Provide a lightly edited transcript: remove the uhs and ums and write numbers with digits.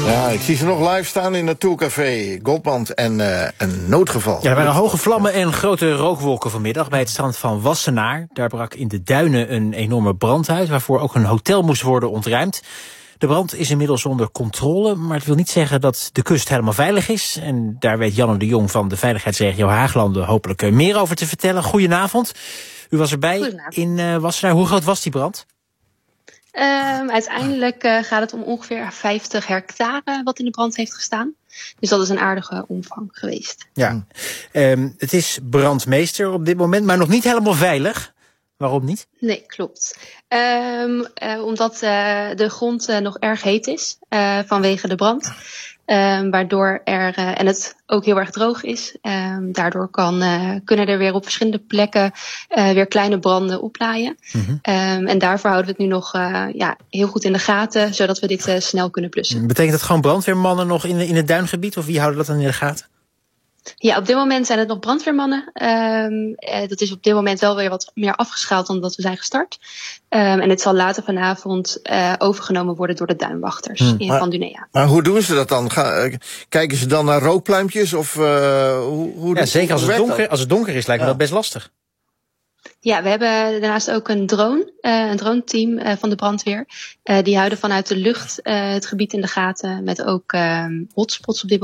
Ja, ik zie ze nog live staan in het Tourcafé. Goldband en een noodgeval. Ja, er waren hoge vlammen en grote rookwolken vanmiddag bij het strand van Wassenaar. Daar brak in de duinen een enorme brand uit, waarvoor ook een hotel moest worden ontruimd. De brand is inmiddels onder controle, maar het wil niet zeggen dat de kust helemaal veilig is. En daar weet Janne de Jong van de veiligheidsregio Haaglanden hopelijk meer over te vertellen. Goedenavond. U was erbij in Wassenaar. Hoe groot was die brand? Uiteindelijk gaat het om ongeveer 50 hectare wat in de brand heeft gestaan. Dus dat is een aardige omvang geweest. Ja, het is brandmeester op dit moment, maar nog niet helemaal veilig. Waarom niet? Nee, klopt. Omdat de grond nog erg heet is vanwege de brand. Waardoor en het ook heel erg droog is. Daardoor kunnen er weer op verschillende plekken weer kleine branden oplaaien. Mm-hmm. En daarvoor houden we het nu nog heel goed in de gaten, zodat we dit snel kunnen blussen. Betekent dat gewoon brandweermannen nog in het duingebied? Of wie houden dat dan in de gaten? Ja, op dit moment zijn het nog brandweermannen. Dat is op dit moment wel weer wat meer afgeschaald dan dat we zijn gestart. En het zal later vanavond overgenomen worden door de duinwachters van Dunea. Maar hoe doen ze dat dan? Kijken ze dan naar rookpluimpjes? Of hoe ja, zeker als het donker is lijkt me dat best lastig. Ja, we hebben daarnaast ook een drone-team van de brandweer. Die houden vanuit de lucht het gebied in de gaten met ook hotspots op dit moment.